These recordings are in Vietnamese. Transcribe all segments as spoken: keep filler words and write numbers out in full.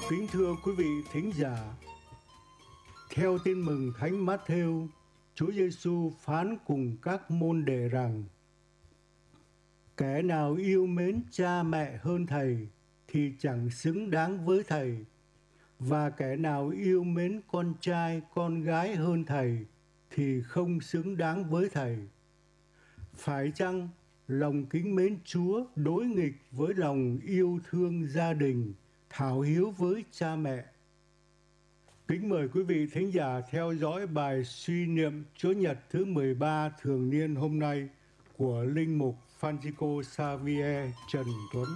Kính thưa quý vị thính giả, theo Tin mừng Thánh Mát-thêu, Chúa Giêsu phán cùng các môn đệ rằng: kẻ nào yêu mến cha mẹ hơn thầy thì chẳng xứng đáng với thầy, và kẻ nào yêu mến con trai con gái hơn thầy thì không xứng đáng với thầy. Phải chăng lòng kính mến Chúa đối nghịch với lòng yêu thương gia đình, thảo hiếu với cha mẹ? Kính mời quý vị thính giả theo dõi bài suy niệm Chúa Nhật thứ mười ba thường niên hôm nay của Linh mục Francisco Xavier Trần Tuấn.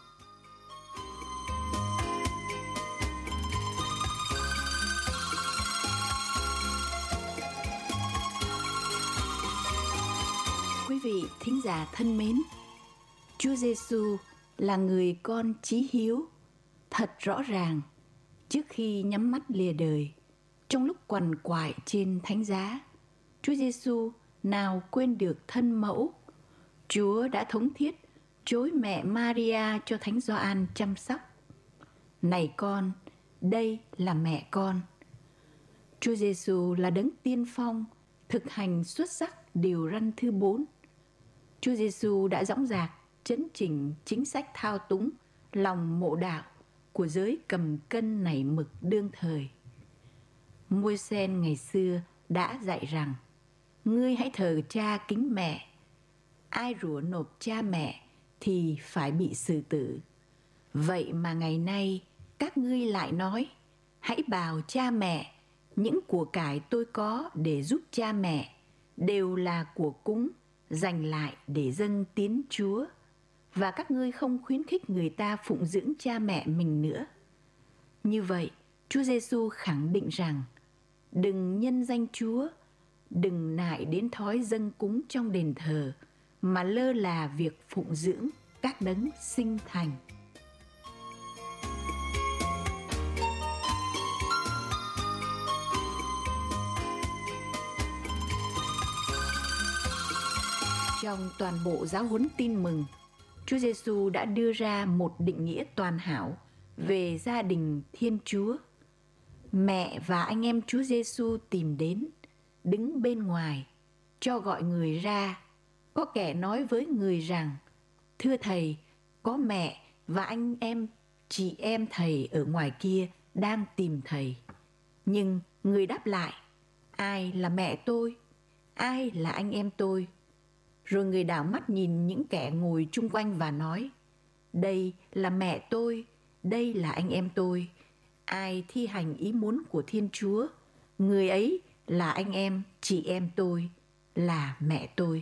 Quý vị thính giả thân mến, Chúa Giêsu là người con chí hiếu, thật rõ ràng. Trước khi nhắm mắt lìa đời, trong lúc quằn quại trên thánh giá, Chúa Giêsu nào quên được thân mẫu. Chúa đã thống thiết chối mẹ Maria cho Thánh Gioan chăm sóc. Này con, đây là mẹ con. Chúa Giêsu là đấng tiên phong thực hành xuất sắc điều răn thứ bốn. Chúa Giêsu đã dõng dạc chấn chỉnh chính sách thao túng lòng mộ đạo của giới cầm cân nảy mực đương thời. Môi-se ngày xưa đã dạy rằng: ngươi hãy thờ cha kính mẹ. Ai rủa nộp cha mẹ thì phải bị xử tử. Vậy mà ngày nay các ngươi lại nói: hãy bào cha mẹ, những của cải tôi có để giúp cha mẹ đều là của cúng, dành lại để dâng tiến Chúa. Và các ngươi không khuyến khích người ta phụng dưỡng cha mẹ mình nữa. Như vậy, Chúa Giêsu khẳng định rằng: đừng nhân danh Chúa, đừng nại đến thói dâng cúng trong đền thờ, mà lơ là việc phụng dưỡng các đấng sinh thành. Trong toàn bộ giáo huấn tin mừng, Chúa Giêsu đã đưa ra một định nghĩa toàn hảo về gia đình Thiên Chúa. Mẹ và anh em Chúa Giêsu tìm đến, đứng bên ngoài, cho gọi người ra. Có kẻ nói với người rằng: thưa thầy, có mẹ và anh em, chị em thầy ở ngoài kia đang tìm thầy. Nhưng người đáp lại: ai là mẹ tôi? Ai là anh em tôi? Rồi người đảo mắt nhìn những kẻ ngồi chung quanh và nói: đây là mẹ tôi, đây là anh em tôi. Ai thi hành ý muốn của Thiên Chúa, người ấy là anh em, chị em tôi, là mẹ tôi.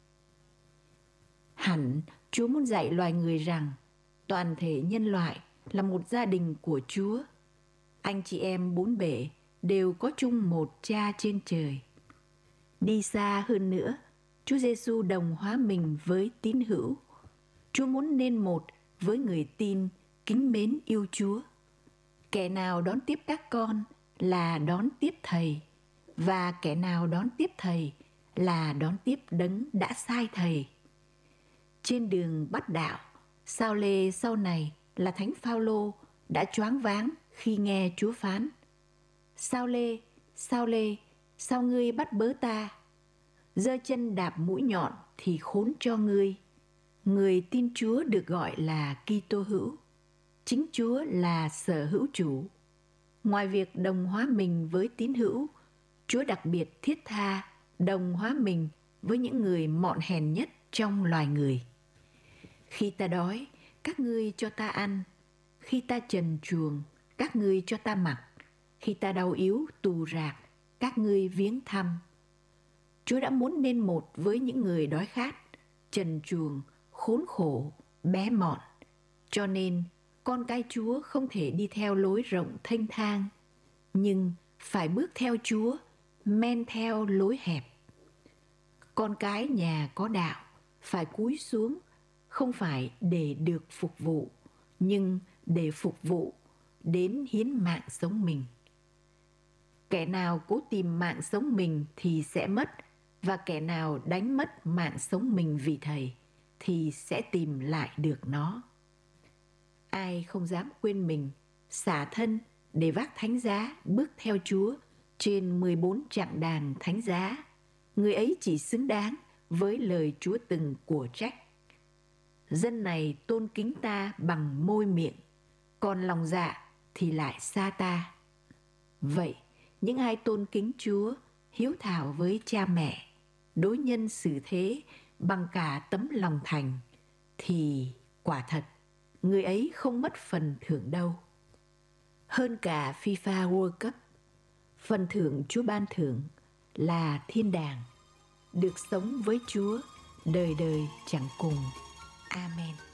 Hẳn Chúa muốn dạy loài người rằng toàn thể nhân loại là một gia đình của Chúa. Anh chị em bốn bể đều có chung một cha trên trời. Đi xa hơn nữa, Chúa Giêsu đồng hóa mình với tín hữu. Chúa muốn nên một với người tin kính mến yêu Chúa. Kẻ nào đón tiếp các con là đón tiếp Thầy, và kẻ nào đón tiếp Thầy là đón tiếp đấng đã sai Thầy. Trên đường bắt đạo, Sao Lê sau này là Thánh Phao-lô đã choáng váng khi nghe Chúa phán: Sao Lê, Sao Lê, sao ngươi bắt bớ ta? Giơ chân đạp mũi nhọn thì khốn cho ngươi. Người tin Chúa được gọi là Kitô hữu. Chính Chúa là sở hữu chủ. Ngoài việc đồng hóa mình với tín hữu, Chúa đặc biệt thiết tha đồng hóa mình với những người mọn hèn nhất trong loài người. Khi ta đói, các ngươi cho ta ăn. Khi ta trần truồng, các ngươi cho ta mặc. Khi ta đau yếu, tù rạc, các ngươi viếng thăm. Chúa đã muốn nên một với những người đói khát, trần truồng, khốn khổ, bé mọn. Cho nên, con cái Chúa không thể đi theo lối rộng thênh thang, nhưng phải bước theo Chúa, men theo lối hẹp. Con cái nhà có đạo phải cúi xuống, không phải để được phục vụ, nhưng để phục vụ, đến hiến mạng sống mình. Kẻ nào cố tìm mạng sống mình thì sẽ mất, và kẻ nào đánh mất mạng sống mình vì Thầy thì sẽ tìm lại được nó. Ai không dám quên mình xả thân để vác thánh giá bước theo Chúa trên mười bốn chặng đàn thánh giá, người ấy chỉ xứng đáng với lời Chúa từng của trách. Dân này tôn kính ta bằng môi miệng, còn lòng dạ thì lại xa ta. Vậy, những ai tôn kính Chúa, hiếu thảo với cha mẹ, đối nhân xử thế bằng cả tấm lòng thành, thì quả thật, người ấy không mất phần thưởng đâu. Hơn cả FIFA World Cup, phần thưởng Chúa ban thưởng là thiên đàng, được sống với Chúa đời đời chẳng cùng. Amen.